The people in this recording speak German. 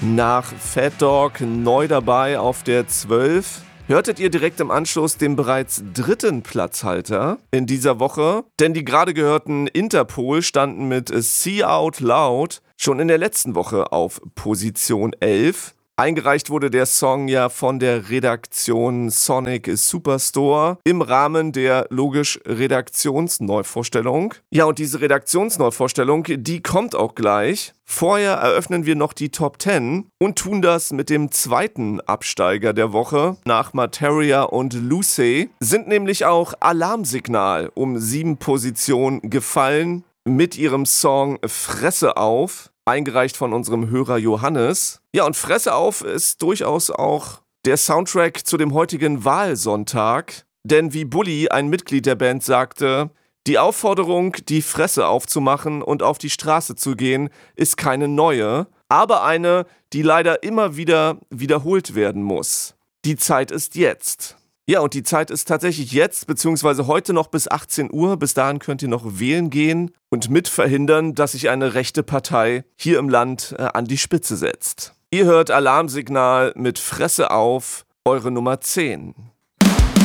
Nach Fat Dog neu dabei auf der 12. Hörtet ihr direkt im Anschluss den bereits dritten Platzhalter in dieser Woche? Denn die gerade gehörten Interpol standen mit See Out Loud schon in der letzten Woche auf Position 11. Eingereicht wurde der Song ja von der Redaktion Sonic Superstore im Rahmen der logisch Redaktionsneuvorstellung. Ja, und diese Redaktionsneuvorstellung, die kommt auch gleich. Vorher eröffnen wir noch die Top 10 und tun das mit dem zweiten Absteiger der Woche. Nach Materia und Lucy sind nämlich auch Alarmsignal um 7 Positionen gefallen mit ihrem Song Fresse auf. Eingereicht von unserem Hörer Johannes. Ja, und Fresse auf ist durchaus auch der Soundtrack zu dem heutigen Wahlsonntag. Denn wie Bulli, ein Mitglied der Band, sagte, die Aufforderung, die Fresse aufzumachen und auf die Straße zu gehen, ist keine neue, aber eine, die leider immer wieder wiederholt werden muss. Die Zeit ist jetzt. Ja, und die Zeit ist tatsächlich jetzt, beziehungsweise heute noch bis 18 Uhr. Bis dahin könnt ihr noch wählen gehen und mit verhindern, dass sich eine rechte Partei hier im Land an die Spitze setzt. Ihr hört Alarmsignal mit Fresse auf, eure Nummer 10.